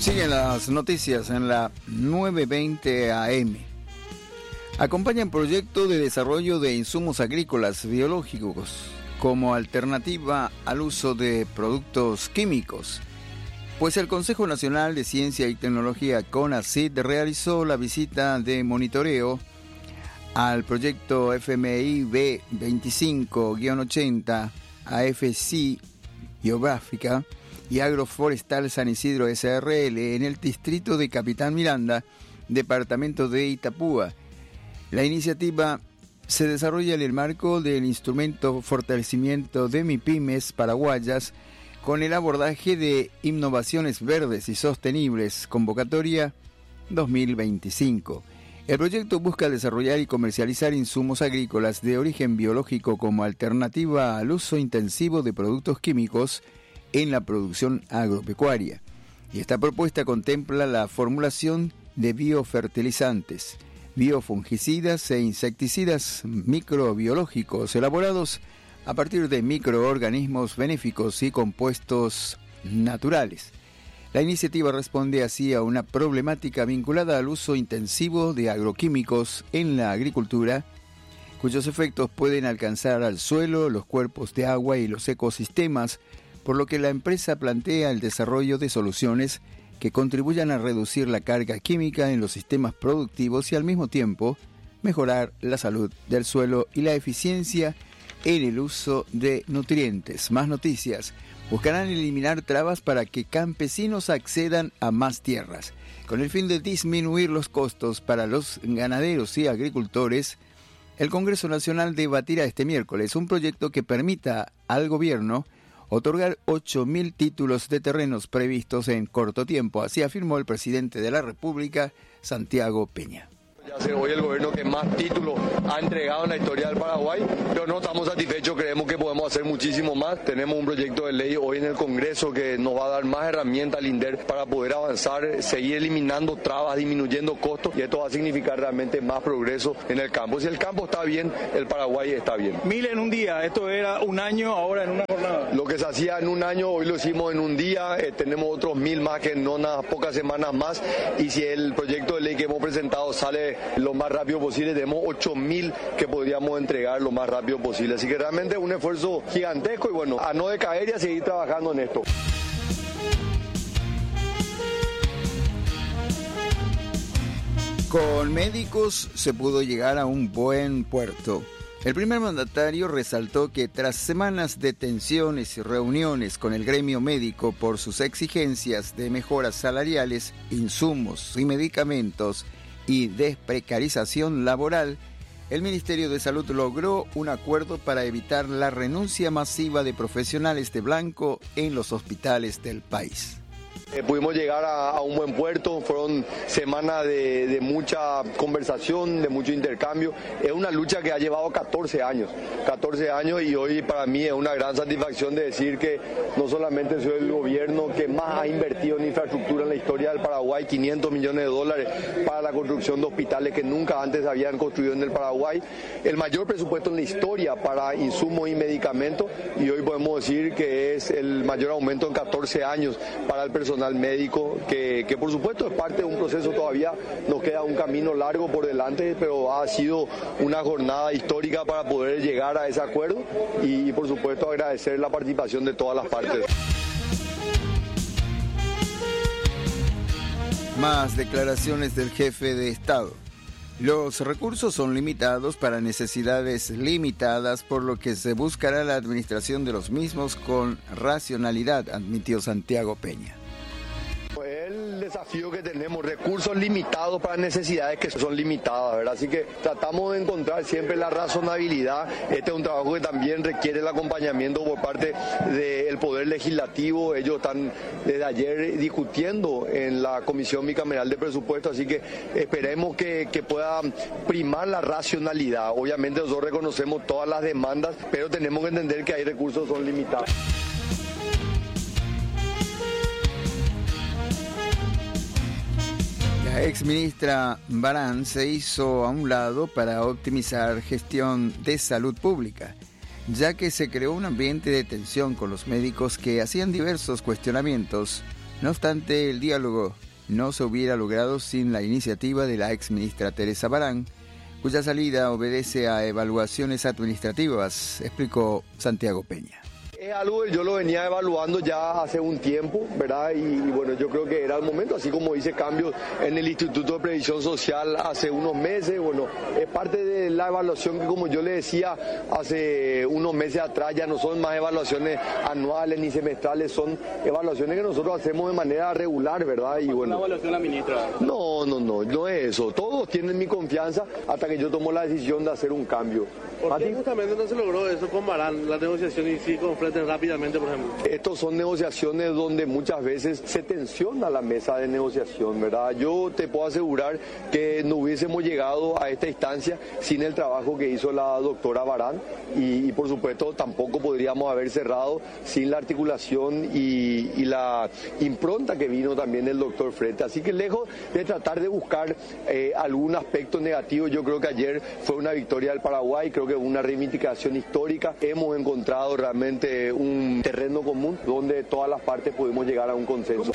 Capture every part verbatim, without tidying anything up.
Siguen las noticias en la nueve veinte A M. Acompañan proyecto de desarrollo de insumos agrícolas biológicos como alternativa al uso de productos químicos. Pues el Consejo Nacional de Ciencia y Tecnología CONACYT realizó la visita de monitoreo al proyecto F M I B veinticinco ochenta A F C Geográfica y Agroforestal San Isidro S R L en el distrito de Capitán Miranda, departamento de Itapúa. La iniciativa se desarrolla en el marco del instrumento Fortalecimiento de MIPYMES Paraguayas con el abordaje de innovaciones verdes y sostenibles, convocatoria dos mil veinticinco. El proyecto busca desarrollar y comercializar insumos agrícolas de origen biológico como alternativa al uso intensivo de productos químicos en la producción agropecuaria. Y esta propuesta contempla la formulación de biofertilizantes, biofungicidas e insecticidas microbiológicos elaborados a partir de microorganismos benéficos y compuestos naturales. La iniciativa responde así a una problemática vinculada al uso intensivo de agroquímicos en la agricultura, cuyos efectos pueden alcanzar al suelo, los cuerpos de agua y los ecosistemas, por lo que la empresa plantea el desarrollo de soluciones que contribuyan a reducir la carga química en los sistemas productivos y al mismo tiempo mejorar la salud del suelo y la eficiencia en el uso de nutrientes. Más noticias. Buscarán eliminar trabas para que campesinos accedan a más tierras. Con el fin de disminuir los costos para los ganaderos y agricultores, el Congreso Nacional debatirá este miércoles un proyecto que permita al gobierno otorgar ocho mil títulos de terrenos previstos en corto tiempo. Así afirmó el presidente de la República, Santiago Peña. Ya sé, hoy el gobierno que más títulos ha entregado en la historia del Paraguay, pero no estamos satisfechos, creemos que podemos hacer muchísimo más. Tenemos un proyecto de ley hoy en el Congreso que nos va a dar más herramientas al INDER para poder avanzar, seguir eliminando trabas, disminuyendo costos, y esto va a significar realmente más progreso en el campo. Si el campo está bien, el Paraguay está bien. Mil en un día, esto era un año, ahora en una jornada. Lo que se hacía en un año, hoy lo hicimos en un día, eh, tenemos otros mil más que en unas pocas semanas más, y si el proyecto de ley que hemos presentado sale lo más rápido posible, tenemos ocho mil que podríamos entregar lo más rápido posible. Así que realmente es un esfuerzo gigantesco y bueno, a no decaer y a seguir trabajando en esto. Con médicos se pudo llegar a un buen puerto. El primer mandatario resaltó que tras semanas de tensiones y reuniones con el gremio médico por sus exigencias de mejoras salariales, insumos y medicamentos y desprecarización laboral, el Ministerio de Salud logró un acuerdo para evitar la renuncia masiva de profesionales de blanco en los hospitales del país. Eh, pudimos llegar a, a un buen puerto, fueron semanas de, de mucha conversación, de mucho intercambio. Es una lucha que ha llevado catorce años, catorce años, y hoy para mí es una gran satisfacción de decir que no solamente soy el gobierno que más ha invertido en infraestructura en la historia del Paraguay, quinientos millones de dólares para la construcción de hospitales que nunca antes habían construido en el Paraguay, el mayor presupuesto en la historia para insumos y medicamentos, y hoy podemos decir que es el mayor aumento en catorce años para el personal médico, que, que por supuesto es parte de un proceso, todavía nos queda un camino largo por delante, pero ha sido una jornada histórica para poder llegar a ese acuerdo y, y por supuesto agradecer la participación de todas las partes. Más declaraciones del jefe de Estado. Los recursos son limitados para necesidades limitadas, por lo que se buscará la administración de los mismos con racionalidad, admitió Santiago Peña. El desafío que tenemos, recursos limitados para necesidades que son limitadas, ¿verdad? Así que tratamos de encontrar siempre la razonabilidad. Este es un trabajo que también requiere el acompañamiento por parte del Poder Legislativo. Ellos están desde ayer discutiendo en la Comisión Bicameral de Presupuestos, así que esperemos que, que pueda primar la racionalidad. Obviamente nosotros reconocemos todas las demandas, pero tenemos que entender que hay recursos que son limitados. La exministra Barán se hizo a un lado para optimizar gestión de salud pública, ya que se creó un ambiente de tensión con los médicos que hacían diversos cuestionamientos No obstante, el diálogo no se hubiera logrado sin la iniciativa de la exministra Teresa Barán, cuya salida obedece a evaluaciones administrativas, explicó Santiago Peña. Es algo que yo lo venía evaluando ya hace un tiempo, ¿verdad? Y, y bueno, yo creo que era el momento, así como hice cambios en el Instituto de Previsión Social hace unos meses, bueno, es parte de la evaluación que, como yo le decía hace unos meses atrás, ya no son más evaluaciones anuales ni semestrales, son evaluaciones que nosotros hacemos de manera regular, ¿verdad? Y bueno, ¿una evaluación la ministra? No, no, no, no es eso. Todos tienen mi confianza hasta que yo tomo la decisión de hacer un cambio. ¿Por qué justamente no se logró eso con Barán, la negociación y sí con Frete rápidamente, por ejemplo? Estos son negociaciones donde muchas veces se tensiona la mesa de negociación, ¿verdad? Yo te puedo asegurar que no hubiésemos llegado a esta instancia sin el trabajo que hizo la doctora Barán y, y por supuesto tampoco podríamos haber cerrado sin la articulación y, y la impronta que vino también del doctor Frete. Así que lejos de tratar de buscar eh, algún aspecto negativo, yo creo que ayer fue una victoria del Paraguay, creo que una reivindicación histórica. Hemos encontrado realmente un terreno común donde todas las partes pudimos llegar a un consenso.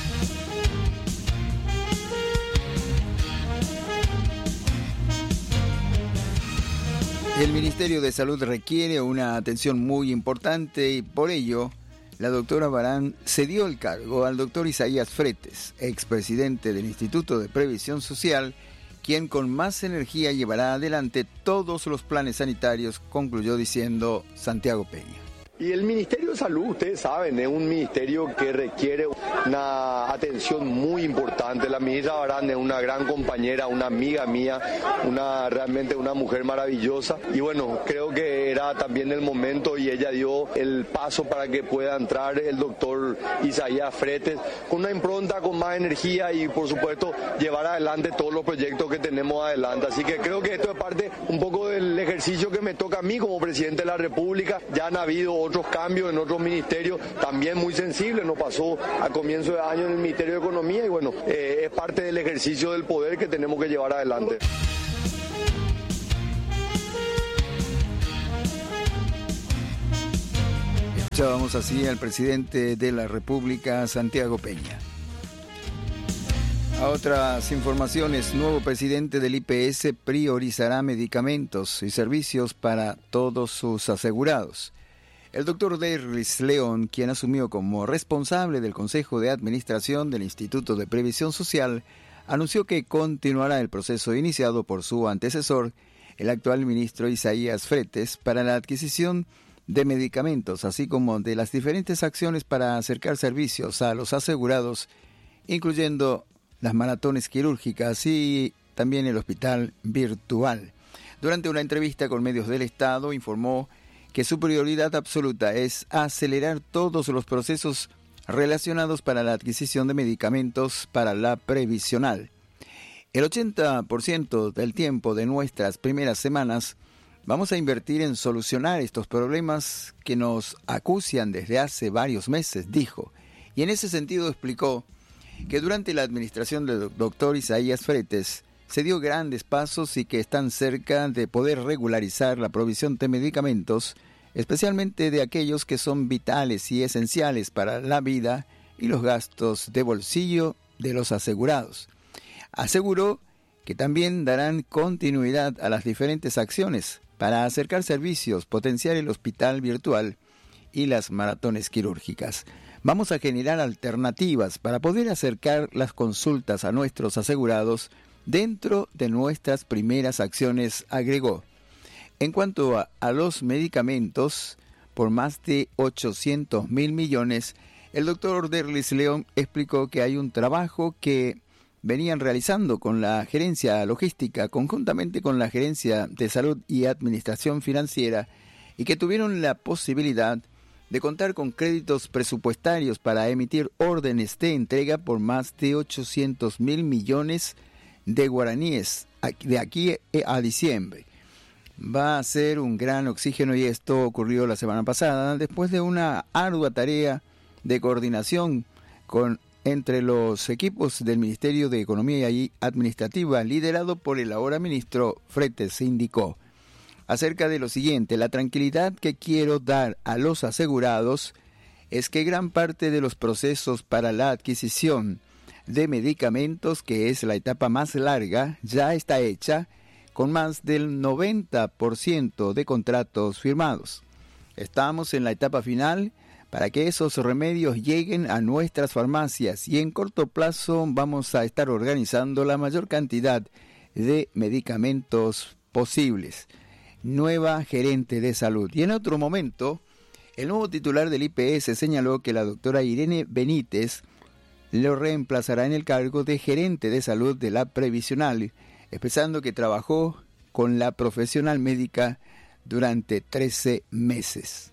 El Ministerio de Salud requiere una atención muy importante y por ello la doctora Barán cedió el cargo al doctor Isaías Fretes, expresidente del Instituto de Previsión Social, quien con más energía llevará adelante todos los planes sanitarios, concluyó diciendo Santiago Peña. Y el Ministerio de Salud, ustedes saben, es un ministerio que requiere una atención muy importante. La ministra Barán es una gran compañera, una amiga mía, una realmente una mujer maravillosa. Y bueno, creo que era también el momento y ella dio el paso para que pueda entrar el doctor Isaías Fretes con una impronta, con más energía y por supuesto llevar adelante todos los proyectos que tenemos adelante. Así que creo que esto es parte un poco del ejercicio que me toca a mí como presidente de la República. Ya han habido otros cambios en otros ministerios también muy sensibles, nos pasó a comienzo de año en el Ministerio de Economía y bueno, eh, es parte del ejercicio del poder que tenemos que llevar adelante. Escuchábamos así al presidente de la República, Santiago Peña. A otras informaciones, nuevo presidente del I P S priorizará medicamentos y servicios para todos sus asegurados. El doctor Derlis León, quien asumió como responsable del Consejo de Administración del Instituto de Previsión Social, anunció que continuará el proceso iniciado por su antecesor, el actual ministro Isaías Fretes, para la adquisición de medicamentos, así como de las diferentes acciones para acercar servicios a los asegurados, incluyendo las maratones quirúrgicas y también el hospital virtual. Durante una entrevista con medios del Estado, informó que su prioridad absoluta es acelerar todos los procesos relacionados para la adquisición de medicamentos para la previsional. El ochenta por ciento del tiempo de nuestras primeras semanas vamos a invertir en solucionar estos problemas que nos acucian desde hace varios meses, dijo. Y en ese sentido explicó que durante la administración del doctor Isaías Fretes se dio grandes pasos y que están cerca de poder regularizar la provisión de medicamentos, especialmente de aquellos que son vitales y esenciales para la vida y los gastos de bolsillo de los asegurados. Aseguró que también darán continuidad a las diferentes acciones para acercar servicios, potenciar el hospital virtual y las maratones quirúrgicas. Vamos a generar alternativas para poder acercar las consultas a nuestros asegurados dentro de nuestras primeras acciones, agregó. En cuanto a, a los medicamentos, por más de ochocientos mil millones, el doctor Derlis León explicó que hay un trabajo que venían realizando con la gerencia logística, conjuntamente con la gerencia de salud y administración financiera, y que tuvieron la posibilidad de contar con créditos presupuestarios para emitir órdenes de entrega por más de ochocientos mil millones de guaraníes de aquí a diciembre. Va a ser un gran oxígeno y esto ocurrió la semana pasada después de una ardua tarea de coordinación con entre los equipos del Ministerio de Economía y Administrativa liderado por el ahora ministro Fretes, indicó acerca de lo siguiente: la tranquilidad que quiero dar a los asegurados es que gran parte de los procesos para la adquisición de medicamentos, que es la etapa más larga, ya está hecha con más del noventa por ciento de contratos firmados. Estamos en la etapa final para que esos remedios lleguen a nuestras farmacias y en corto plazo vamos a estar organizando la mayor cantidad de medicamentos posibles. Nueva gerente de salud. Y en otro momento, el nuevo titular del I P S señaló que la doctora Irene Benítez lo reemplazará en el cargo de gerente de salud de la Previsional, expresando que trabajó con la profesional médica durante trece meses.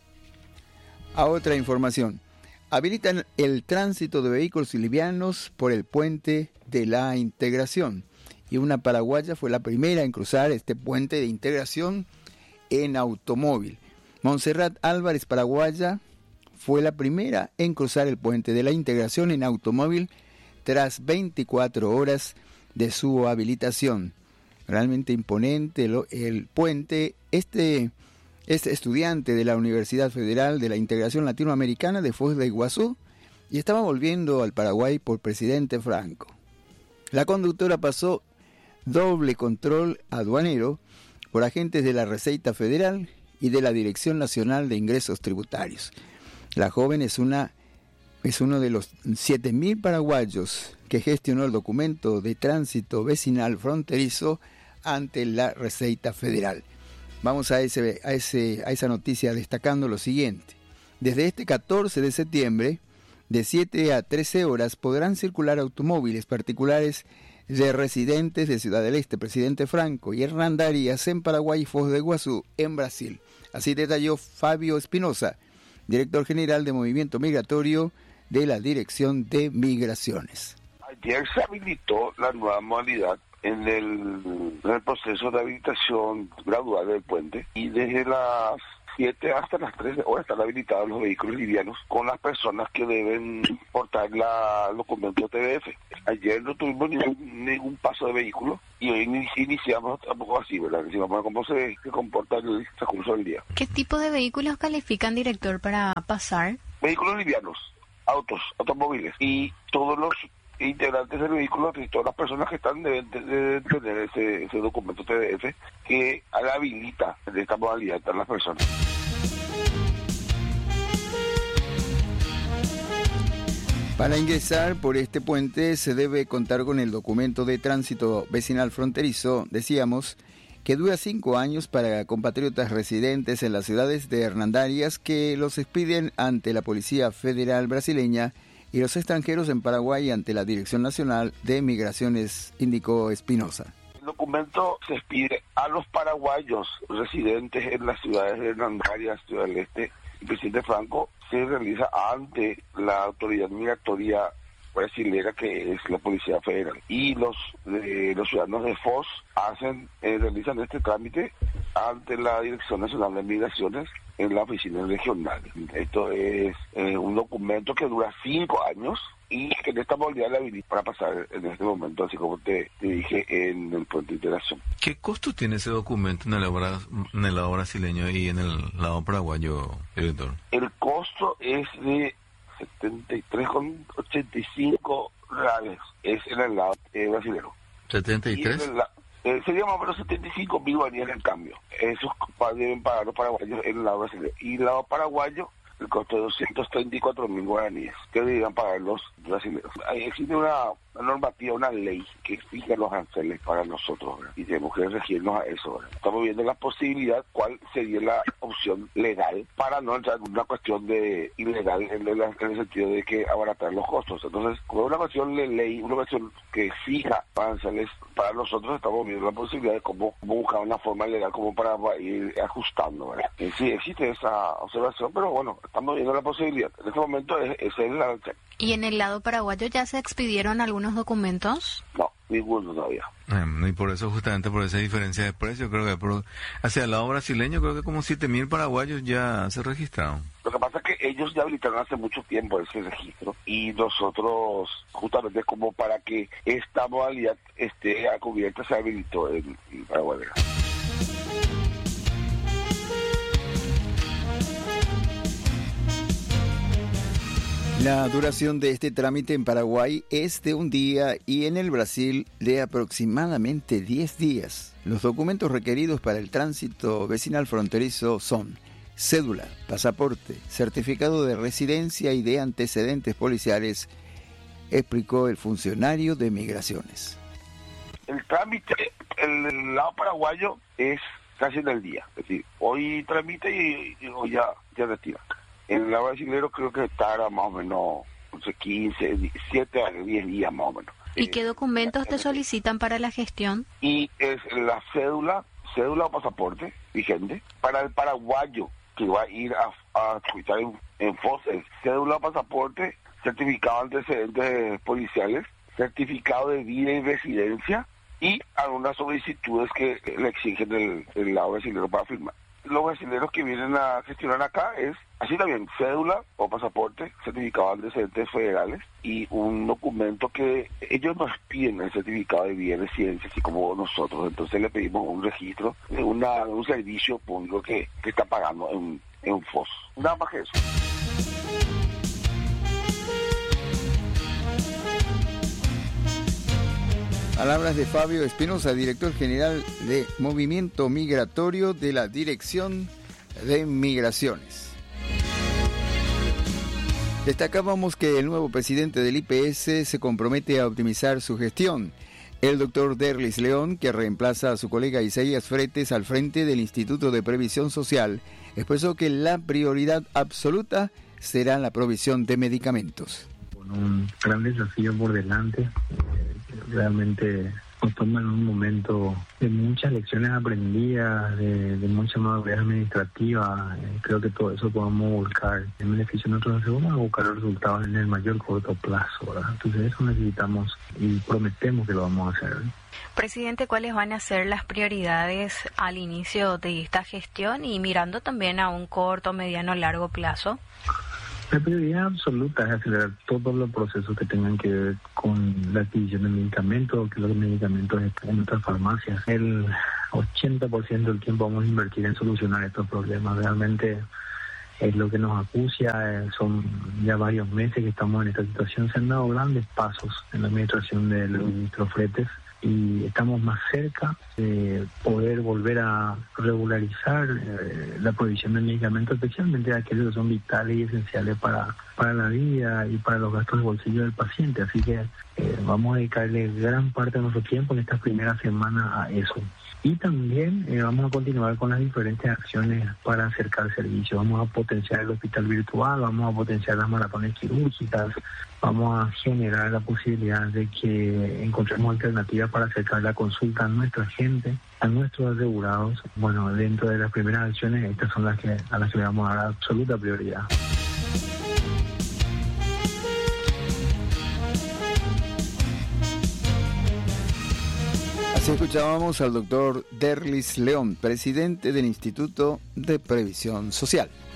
A otra información, habilitan el tránsito de vehículos livianos por el puente de la Integración. Y una paraguaya fue la primera en cruzar este puente de integración en automóvil. Montserrat Álvarez, paraguaya, fue la primera en cruzar el puente de la Integración en automóvil tras veinticuatro horas de su habilitación. Realmente imponente el, el puente. Este, este estudiante de la Universidad Federal de la Integración Latinoamericana de Foz de Iguazú y estaba volviendo al Paraguay por Presidente Franco. La conductora pasó doble control aduanero por agentes de la Receita Federal y de la Dirección Nacional de Ingresos Tributarios. La joven es una es uno de los siete mil paraguayos que gestionó el documento de tránsito vecinal fronterizo ante la Receita Federal. Vamos a ese a ese a esa noticia destacando lo siguiente. Desde este catorce de septiembre, de siete a trece horas podrán circular automóviles particulares de residentes de Ciudad del Este, Presidente Franco y Hernandarias en Paraguay y Foz de Iguazú en Brasil. Así detalló Fabio Espinosa, director general de Movimiento Migratorio de la Dirección de Migraciones. Ayer se habilitó la nueva modalidad en el, en el proceso de habilitación gradual del puente y desde las siete hasta las trece horas están habilitados los vehículos livianos con las personas que deben portar la, el documento T B F. Ayer no tuvimos ningún, ningún paso de vehículo y hoy iniciamos tampoco así, ¿verdad? Decimos, ¿cómo se, se comporta el transcurso del día? ¿Qué tipo de vehículos califican, director, para pasar? Vehículos livianos, autos, automóviles y todos los integrantes del vehículo y todas las personas que están deben de, de tener ese, ese documento T D F que habilita de esta modalidad a las personas. Para ingresar por este puente se debe contar con el documento de tránsito vecinal fronterizo, decíamos, que dura cinco años para compatriotas residentes en las ciudades de Hernandarias que los expiden ante la Policía Federal brasileña y los extranjeros en Paraguay ante la Dirección Nacional de Migraciones, indicó Espinosa. El documento se expide a los paraguayos residentes en las ciudades de Hernandarias, Ciudad del Este y Presidente Franco. Se realiza ante la autoridad migratoria brasileña, que es la Policía Federal, y los eh, los ciudadanos de Foz hacen eh, realizan este trámite ante la Dirección Nacional de Migraciones en la oficina regional. Esto es eh, un documento que dura cinco años y que en esta modalidad la habilita para pasar en este momento, así como te, te dije, en el puente de integración. ¿Qué costo tiene ese documento en el lado, en el lado brasileño y en el lado paraguayo, director? El costo es de setenta y tres con ochenta y cinco reales, es en el lado eh, brasileño. ¿setenta y tres? Eh, sería más o menos setenta y cinco mil guaraníes en cambio. Esos deben pagar los paraguayos en el lado brasileño. Y el lado paraguayo, el costo de doscientos treinta y cuatro mil guaraníes que deberían pagar los brasileños. Ahí existe una, una normativa, una ley que fija los aranceles para nosotros, ¿verdad? Y tenemos que regirnos a eso, ¿verdad? Estamos viendo la posibilidad, cuál sería la opción legal para no entrar en una cuestión de ilegal en el, en el sentido de que abaratar los costos. Entonces, con una cuestión de ley, una cuestión que fija aranceles para nosotros, estamos viendo la posibilidad de cómo, cómo buscar una forma legal como para ir ajustando, ¿verdad? Eh, sí, existe esa observación, pero bueno, estamos viendo la posibilidad. En este momento es, es el arancel. ¿Y en el lado paraguayo ya se expidieron algunos documentos? No, ninguno todavía. Eh, y por eso, justamente por esa diferencia de precio, creo que por, hacia el lado brasileño, creo que como siete mil paraguayos ya se registraron. Lo que pasa es que ellos ya habilitaron hace mucho tiempo ese registro y nosotros, justamente como para que esta modalidad esté a cubierta, se habilitó en, en Paraguay. La duración de este trámite en Paraguay es de un día y en el Brasil de aproximadamente diez días. Los documentos requeridos para el tránsito vecinal fronterizo son cédula, pasaporte, certificado de residencia y de antecedentes policiales, explicó el funcionario de Migraciones. El trámite, el, el lado paraguayo es casi en el día, es decir, hoy tramite y, y hoy ya, ya retira. En el lado brasilero creo que tarda más o menos no sé, quince, siete a diez días más o menos. ¿Y qué documentos te solicitan para la gestión? Y es la cédula, cédula o pasaporte vigente. Para el paraguayo que va a ir a, a tramitar en, en F O S, es cédula o pasaporte, certificado de antecedentes policiales, certificado de vida y residencia y algunas solicitudes que le exigen el, el lado brasilero para firmar. Los brasileños que vienen a gestionar acá es, así también, cédula o pasaporte, certificado de antecedentes federales y un documento que ellos nos piden el certificado de vida y residencia, así como nosotros. Entonces le pedimos un registro de una, un servicio público que, que está pagando en, en F O S. Nada más que eso. Palabras de Fabio Espinosa, director general de Movimiento Migratorio de la Dirección de Migraciones. Destacábamos que el nuevo presidente del I P S se compromete a optimizar su gestión. El doctor Derlis León, que reemplaza a su colega Isaías Fretes al frente del Instituto de Previsión Social, expresó que la prioridad absoluta será la provisión de medicamentos. Con un gran desafío por delante, eh, realmente nos toma en un momento de muchas lecciones aprendidas, de, de mucha madurez administrativa. Eh, creo que todo eso podemos volcar en beneficio de nuestros asegurados, vamos a buscar los resultados en el mayor corto plazo, ¿verdad? Entonces eso necesitamos y prometemos que lo vamos a hacer. Presidente, ¿cuáles van a ser las prioridades al inicio de esta gestión y mirando también a un corto, mediano, largo plazo? La prioridad absoluta es acelerar todos los procesos que tengan que ver con la adquisición de medicamentos, que los medicamentos estén en nuestras farmacias. El ochenta por ciento del tiempo vamos a invertir en solucionar estos problemas. Realmente es lo que nos acucia, eh, son ya varios meses que estamos en esta situación. Se han dado grandes pasos en la administración del ministro Fretes y estamos más cerca de poder volver a regularizar eh, la provisión de medicamentos, especialmente aquellos que son vitales y esenciales para, para la vida y para los gastos de bolsillo del paciente. Así que eh, vamos a dedicarle gran parte de nuestro tiempo en estas primeras semanas a eso. Y también eh, vamos a continuar con las diferentes acciones para acercar servicios. Vamos a potenciar el hospital virtual, vamos a potenciar las maratones quirúrgicas, vamos a generar la posibilidad de que encontremos alternativas para acercar la consulta a nuestra gente, a nuestros asegurados. Bueno, dentro de las primeras acciones, estas son las que a las que le vamos a dar absoluta prioridad. Así escuchábamos al doctor Derlis León, presidente del Instituto de Previsión Social.